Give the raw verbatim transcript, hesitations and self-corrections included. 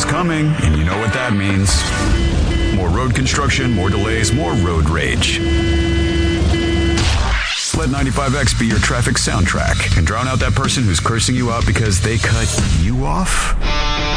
is coming, and you know what that means. More road construction, more delays, more road rage. Let ninety-five X be your traffic soundtrack and drown out that person who's cursing you out because they cut you off.